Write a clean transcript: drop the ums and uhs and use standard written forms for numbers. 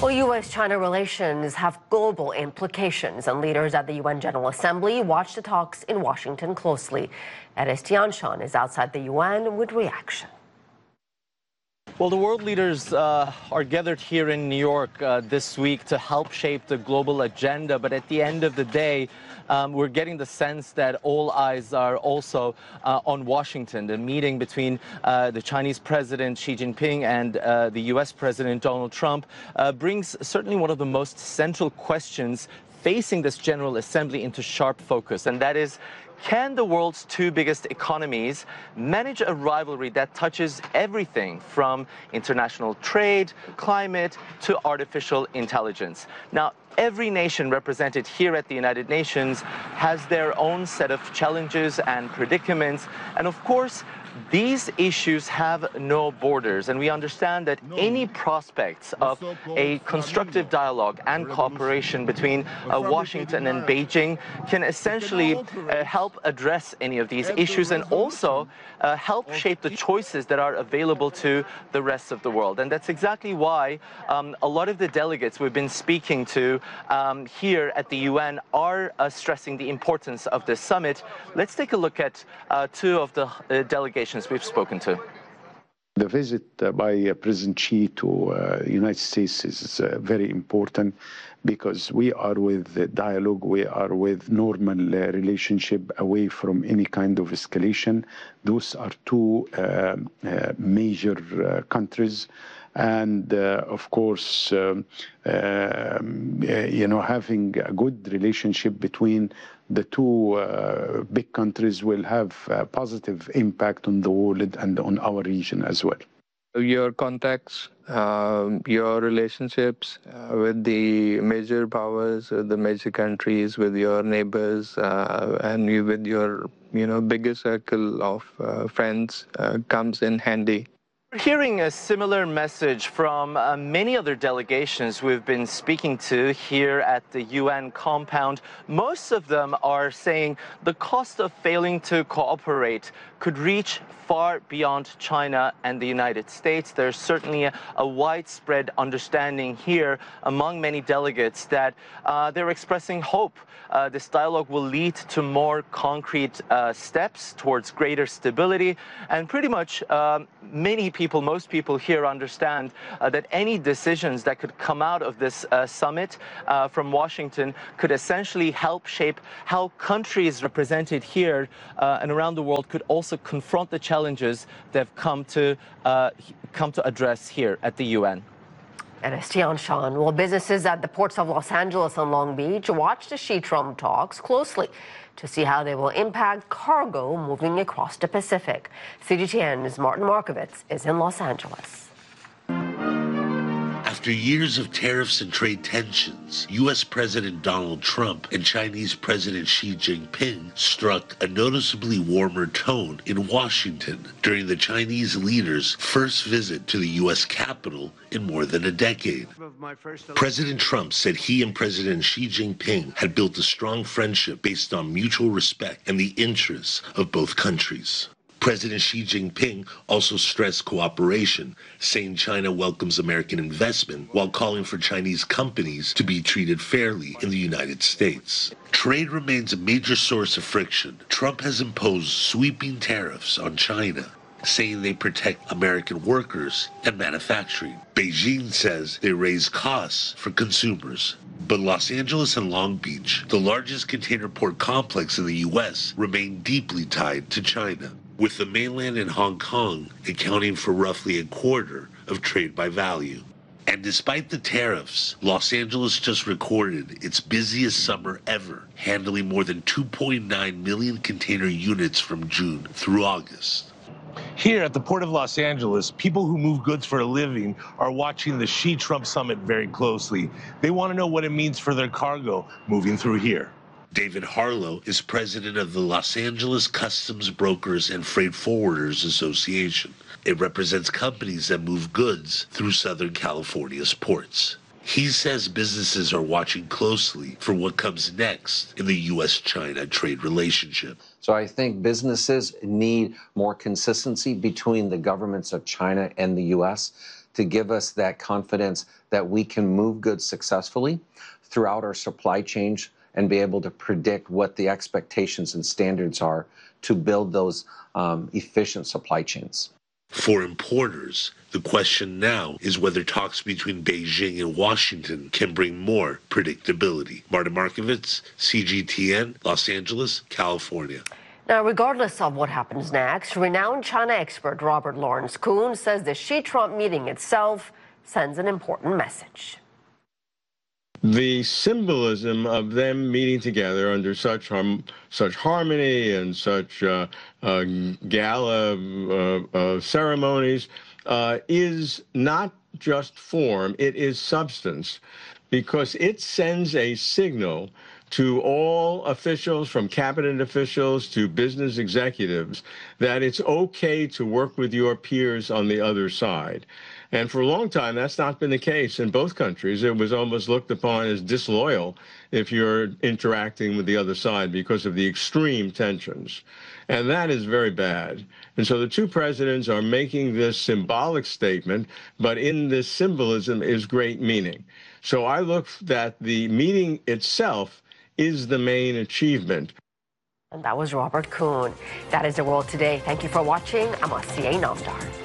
Well, U.S.-China relations have global implications, and leaders at the UN General Assembly watch the talks in Washington closely. Eris Tianshan is outside the UN with reaction. Well, the world leaders are gathered here in New York this week to help shape the global agenda. But at the end of the day, we're getting the sense that all eyes are also on Washington. The meeting between the Chinese President Xi Jinping and the U.S. President Donald Trump brings certainly one of the most central questions facing this General Assembly into sharp focus, and that is, can the world's two biggest economies manage a rivalry that touches everything from international trade, climate, to artificial intelligence? Now, every nation represented here at the United Nations has their own set of challenges and predicaments, and of course, these issues have no borders, and we understand that any prospects of a constructive dialogue and cooperation between Washington and Beijing can essentially help address any of these issues and also help shape the choices that are available to the rest of the world. And that's exactly why a lot of the delegates we've been speaking to here at the UN are stressing the importance of this summit. Let's take a look at two of the delegations we've spoken to. The visit by President Xi to the United States is very important because we are with the dialogue, we are with normal relationship away from any kind of escalation. Those are two major countries. And of course, having a good relationship between the two big countries will have a positive impact on the world and on our region as well. Your contacts, your relationships with the major powers, with the major countries, with your neighbors, and with your bigger circle of friends comes in handy. We're hearing a similar message from many other delegations we've been speaking to here at the UN compound. Most of them are saying the cost of failing to cooperate could reach far beyond China and the United States. There's certainly a widespread understanding here among many delegates that they're expressing hope this dialogue will lead to more concrete steps towards greater stability. And pretty much most people here understand that any decisions that could come out of this summit from Washington could essentially help shape how countries represented here and around the world could also confront the challenges they've come to address here at the UN. Eris Tianshan. Well, businesses at the ports of Los Angeles and Long Beach watch the Xi-Trump talks closely to see how they will impact cargo moving across the Pacific. CGTN's Martin Markovitz is in Los Angeles. After years of tariffs and trade tensions, U.S. President Donald Trump and Chinese President Xi Jinping struck a noticeably warmer tone in Washington during the Chinese leader's first visit to the U.S. Capitol in more than a decade. President Trump said he and President Xi Jinping had built a strong friendship based on mutual respect and the interests of both countries. President Xi Jinping also stressed cooperation, saying China welcomes American investment while calling for Chinese companies to be treated fairly in the United States. Trade remains a major source of friction. Trump has imposed sweeping tariffs on China, saying they protect American workers and manufacturing. Beijing says they raise costs for consumers. But Los Angeles and Long Beach, the largest container port complex in the U.S., remain deeply tied to China, with the mainland and Hong Kong accounting for roughly a quarter of trade by value. And despite the tariffs, Los Angeles just recorded its busiest summer ever, handling more than 2.9 million container units from June through August. Here at the Port of Los Angeles, people who move goods for a living are watching the Xi-Trump summit very closely. They want to know what it means for their cargo moving through here. David Harlow is president of the Los Angeles Customs Brokers and Freight Forwarders Association. It represents companies that move goods through Southern California's ports. He says businesses are watching closely for what comes next in the U.S.-China trade relationship. So I think businesses need more consistency between the governments of China and the U.S. to give us that confidence that we can move goods successfully throughout our supply chains and be able to predict what the expectations and standards are to build those efficient supply chains. For importers, the question now is whether talks between Beijing and Washington can bring more predictability. Martin Markovitz, CGTN, Los Angeles, California. Now, regardless of what happens next, renowned China expert Robert Lawrence Kuhn says the Xi-Trump meeting itself sends an important message. The symbolism of them meeting together under such harmony and such gala ceremonies is not just form, it is substance, because it sends a signal to all officials, from cabinet officials to business executives, that it's okay to work with your peers on the other side. And for a long time, that's not been the case in both countries. It was almost looked upon as disloyal if you're interacting with the other side because of the extreme tensions. And that is very bad. And so the two presidents are making this symbolic statement, but in this symbolism is great meaning. So I look that the meeting itself is the main achievement. And that was Robert Kuhn. That is the world today. Thank you for watching. I'm Asiya Namdar.